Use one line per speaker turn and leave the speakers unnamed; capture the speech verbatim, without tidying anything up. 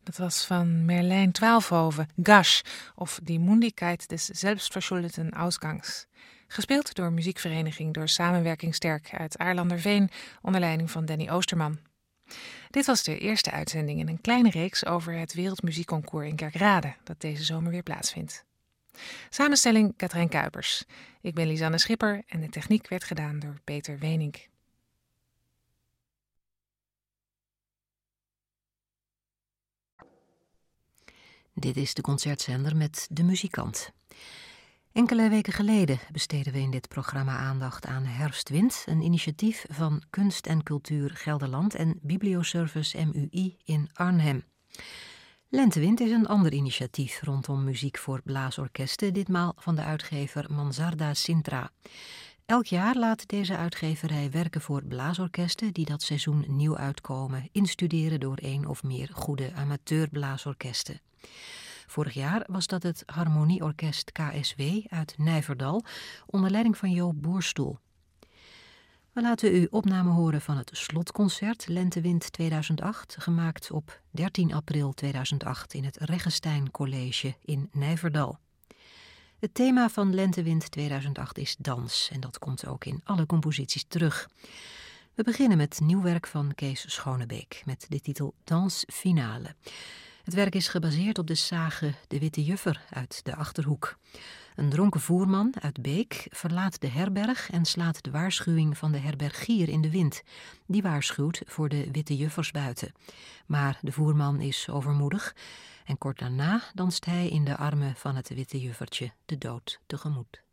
Dat was van Merlijn Twaalfhoven, Gasch, of Die Mundigkeit des Selbstverschuldeten Ausgangs. Gespeeld door muziekvereniging Door Samenwerking Sterk uit Aarlanderveen onder leiding van Danny Oosterman. Dit was de eerste uitzending in een kleine reeks over het Wereldmuziekconcours in Kerkrade, dat deze zomer weer plaatsvindt. Samenstelling Katrijn Kuipers. Ik ben Lisanne Schipper en de techniek werd gedaan door Peter Wenink.
Dit is de concertzender met De Muzikant. Enkele weken geleden besteden we in dit programma aandacht aan Herfstwind, een initiatief van Kunst en Cultuur Gelderland en Biblioservice M U I in Arnhem. Lentewind is een ander initiatief rondom muziek voor blaasorkesten, ditmaal van de uitgever Mansarda Sintra. Elk jaar laat deze uitgeverij werken voor blaasorkesten die dat seizoen nieuw uitkomen, instuderen door één of meer goede amateurblaasorkesten. Vorig jaar was dat het Harmonieorkest K S W uit Nijverdal onder leiding van Joop Boerstoel. We laten u opname horen van het slotconcert Lentewind tweeduizend acht, gemaakt op dertien april tweeduizend acht in het Reggestein College in Nijverdal. Het thema van Lentewind tweeduizend acht is dans en dat komt ook in alle composities terug. We beginnen met nieuw werk van Kees Schonebeek met de titel Danse Finale. Het werk is gebaseerd op de sage De Witte Juffer uit de Achterhoek. Een dronken voerman uit Beek verlaat de herberg en slaat de waarschuwing van de herbergier in de wind. Die waarschuwt voor de witte juffers buiten. Maar de voerman is overmoedig en kort daarna danst hij in de armen van het witte juffertje de dood tegemoet.